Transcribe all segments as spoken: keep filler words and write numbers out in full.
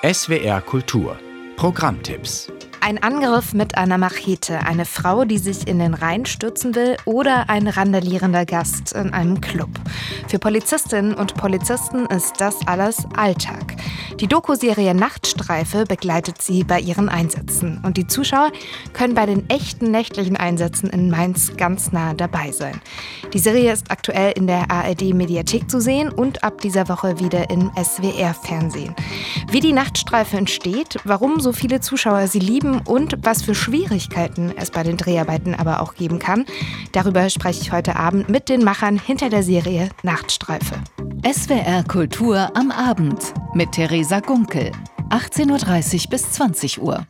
S W R Kultur Programmtipps. Ein Angriff mit einer Machete, eine Frau, die sich in den Rhein stürzen will oder ein randalierender Gast in einem Club. Für Polizistinnen und Polizisten ist das alles Alltag. Die Doku-Serie Nachtstreife begleitet sie bei ihren Einsätzen. Und die Zuschauer können bei den echten nächtlichen Einsätzen in Mainz ganz nah dabei sein. Die Serie ist aktuell in der A R D-Mediathek zu sehen und ab dieser Woche wieder im S W R-Fernsehen. Wie die Nachtstreife entsteht, warum so viele Zuschauer sie lieben und was für Schwierigkeiten es bei den Dreharbeiten aber auch geben kann, darüber spreche ich heute Abend mit den Machern hinter der Serie Nachtstreife. S W R Kultur am Abend mit Theresa Gunkel, achtzehn Uhr dreißig bis zwanzig Uhr.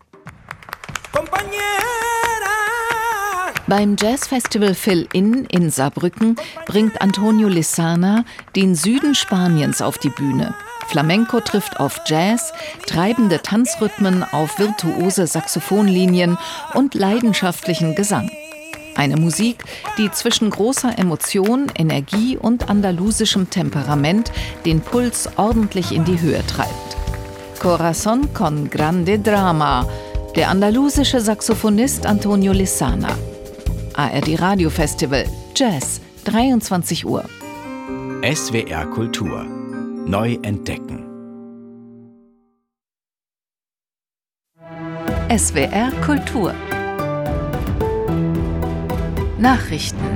Beim Jazzfestival Fill-In in Saarbrücken bringt Antonio Lissana den Süden Spaniens auf die Bühne. Flamenco trifft auf Jazz, treibende Tanzrhythmen auf virtuose Saxophonlinien und leidenschaftlichen Gesang. Eine Musik, die zwischen großer Emotion, Energie und andalusischem Temperament den Puls ordentlich in die Höhe treibt. Corazón con grande drama, der andalusische Saxophonist Antonio Lissana. A R D Radio Festival Jazz, dreiundzwanzig Uhr. S W R Kultur. Neu entdecken. S W R Kultur. Nachrichten.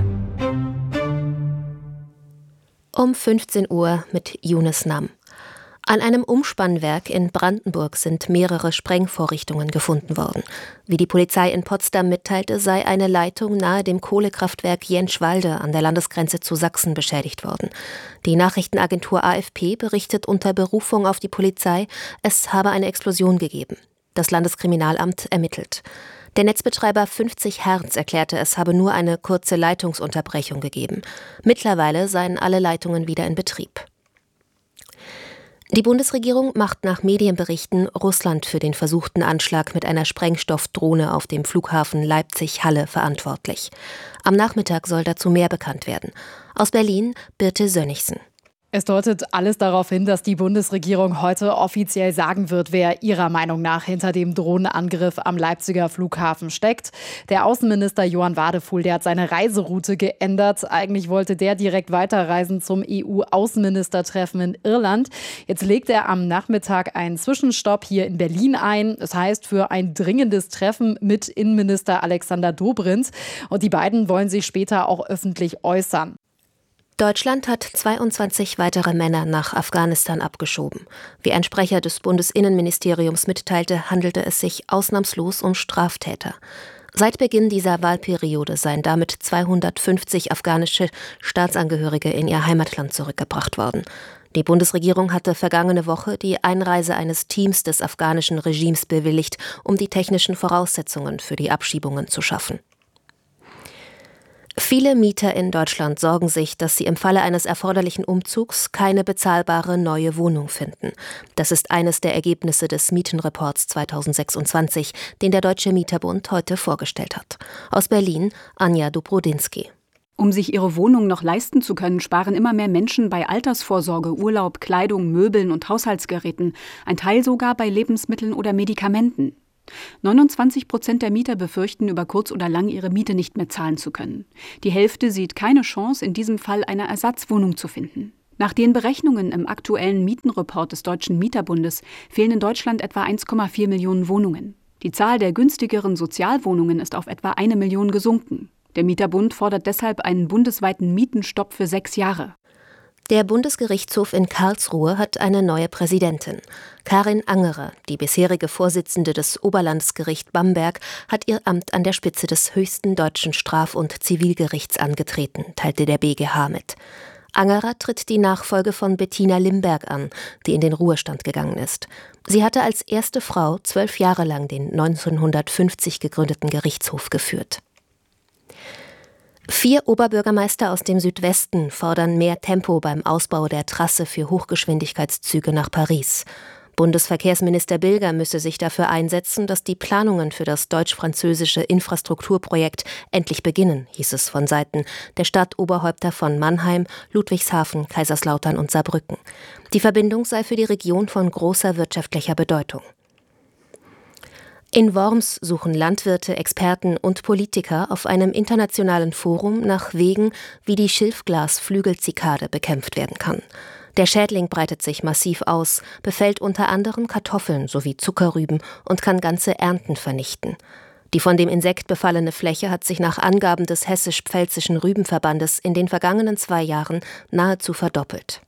Um fünfzehn Uhr mit Yunus Nam. An einem Umspannwerk in Brandenburg sind mehrere Sprengvorrichtungen gefunden worden. Wie die Polizei in Potsdam mitteilte, sei eine Leitung nahe dem Kohlekraftwerk Jänschwalde an der Landesgrenze zu Sachsen beschädigt worden. Die Nachrichtenagentur A F P berichtet unter Berufung auf die Polizei, es habe eine Explosion gegeben. Das Landeskriminalamt ermittelt. Der Netzbetreiber fünfzig Hertz erklärte, es habe nur eine kurze Leitungsunterbrechung gegeben. Mittlerweile seien alle Leitungen wieder in Betrieb. Die Bundesregierung macht nach Medienberichten Russland für den versuchten Anschlag mit einer Sprengstoffdrohne auf dem Flughafen Leipzig-Halle verantwortlich. Am Nachmittag soll dazu mehr bekannt werden. Aus Berlin Birte Sönnigsen. Es deutet alles darauf hin, dass die Bundesregierung heute offiziell sagen wird, wer ihrer Meinung nach hinter dem Drohnenangriff am Leipziger Flughafen steckt. Der Außenminister Johann Wadefuhl, der hat seine Reiseroute geändert. Eigentlich wollte der direkt weiterreisen zum E U-Außenministertreffen in Irland. Jetzt legt er am Nachmittag einen Zwischenstopp hier in Berlin ein. Das heißt, für ein dringendes Treffen mit Innenminister Alexander Dobrindt. Und die beiden wollen sich später auch öffentlich äußern. Deutschland hat zweiundzwanzig weitere Männer nach Afghanistan abgeschoben. Wie ein Sprecher des Bundesinnenministeriums mitteilte, handelte es sich ausnahmslos um Straftäter. Seit Beginn dieser Wahlperiode seien damit zweihundertfünfzig afghanische Staatsangehörige in ihr Heimatland zurückgebracht worden. Die Bundesregierung hatte vergangene Woche die Einreise eines Teams des afghanischen Regimes bewilligt, um die technischen Voraussetzungen für die Abschiebungen zu schaffen. Viele Mieter in Deutschland sorgen sich, dass sie im Falle eines erforderlichen Umzugs keine bezahlbare neue Wohnung finden. Das ist eines der Ergebnisse des Mietenreports zweitausendsechsundzwanzig, den der Deutsche Mieterbund heute vorgestellt hat. Aus Berlin Anja Dobrodinsky. Um sich ihre Wohnung noch leisten zu können, sparen immer mehr Menschen bei Altersvorsorge, Urlaub, Kleidung, Möbeln und Haushaltsgeräten, ein Teil sogar bei Lebensmitteln oder Medikamenten. neunundzwanzig Prozent der Mieter befürchten, über kurz oder lang ihre Miete nicht mehr zahlen zu können. Die Hälfte sieht keine Chance, in diesem Fall eine Ersatzwohnung zu finden. Nach den Berechnungen im aktuellen Mietenreport des Deutschen Mieterbundes fehlen in Deutschland etwa eins Komma vier Millionen Wohnungen. Die Zahl der günstigeren Sozialwohnungen ist auf etwa eine Million gesunken. Der Mieterbund fordert deshalb einen bundesweiten Mietenstopp für sechs Jahre. Der Bundesgerichtshof in Karlsruhe hat eine neue Präsidentin. Karin Angerer, die bisherige Vorsitzende des Oberlandesgericht Bamberg, hat ihr Amt an der Spitze des höchsten deutschen Straf- und Zivilgerichts angetreten, teilte der B G H mit. Angerer tritt die Nachfolge von Bettina Limberg an, die in den Ruhestand gegangen ist. Sie hatte als erste Frau zwölf Jahre lang den neunzehnhundertfünfzig gegründeten Gerichtshof geführt. Vier Oberbürgermeister aus dem Südwesten fordern mehr Tempo beim Ausbau der Trasse für Hochgeschwindigkeitszüge nach Paris. Bundesverkehrsminister Bilger müsse sich dafür einsetzen, dass die Planungen für das deutsch-französische Infrastrukturprojekt endlich beginnen, hieß es von Seiten der Stadtoberhäupter von Mannheim, Ludwigshafen, Kaiserslautern und Saarbrücken. Die Verbindung sei für die Region von großer wirtschaftlicher Bedeutung. In Worms suchen Landwirte, Experten und Politiker auf einem internationalen Forum nach Wegen, wie die Schilfglas-Flügelzikade bekämpft werden kann. Der Schädling breitet sich massiv aus, befällt unter anderem Kartoffeln sowie Zuckerrüben und kann ganze Ernten vernichten. Die von dem Insekt befallene Fläche hat sich nach Angaben des Hessisch-Pfälzischen Rübenverbandes in den vergangenen zwei Jahren nahezu verdoppelt.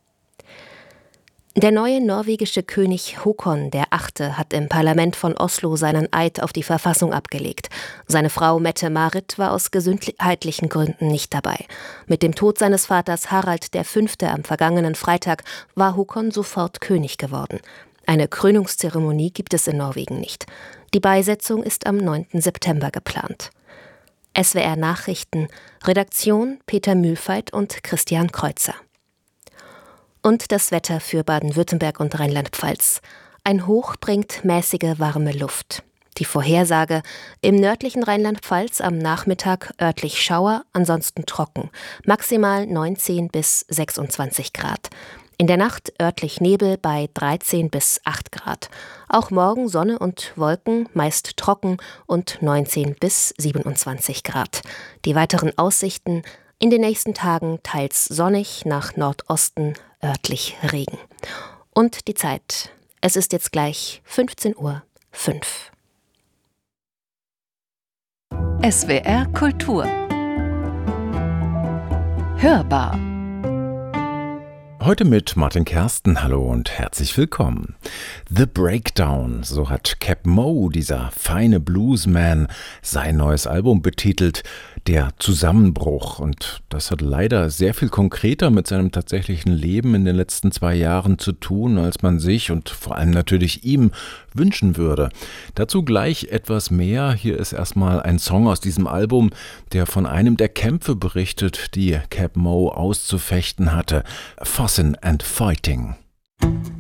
Der neue norwegische König Håkon der Achte hat im Parlament von Oslo seinen Eid auf die Verfassung abgelegt. Seine Frau Mette-Marit war aus gesundheitlichen Gründen nicht dabei. Mit dem Tod seines Vaters Harald der Fünfte am vergangenen Freitag war Håkon sofort König geworden. Eine Krönungszeremonie gibt es in Norwegen nicht. Die Beisetzung ist am neunten September geplant. S W R Nachrichten, Redaktion Peter Mühlfeit und Christian Kreuzer. Und das Wetter für Baden-Württemberg und Rheinland-Pfalz. Ein Hoch bringt mäßige warme Luft. Die Vorhersage: im nördlichen Rheinland-Pfalz am Nachmittag örtlich Schauer, ansonsten trocken. Maximal neunzehn bis sechsundzwanzig Grad. In der Nacht örtlich Nebel bei dreizehn bis acht Grad. Auch morgen Sonne und Wolken, meist trocken und neunzehn bis siebenundzwanzig Grad. Die weiteren Aussichten: in den nächsten Tagen teils sonnig, nach Nordosten örtlich Regen. Und die Zeit: es ist jetzt gleich fünfzehn Uhr fünf. S W R Kultur Hörbar. Heute mit Martin Kersten. Hallo und herzlich willkommen. The Breakdown, so hat Cap Moe, dieser feine Bluesman, sein neues Album betitelt. Der Zusammenbruch. Und das hat leider sehr viel konkreter mit seinem tatsächlichen Leben in den letzten zwei Jahren zu tun, als man sich und vor allem natürlich ihm wünschen würde. Dazu gleich etwas mehr. Hier ist erstmal ein Song aus diesem Album, der von einem der Kämpfe berichtet, die Cap Moe auszufechten hatte. Fussin' and Fighting.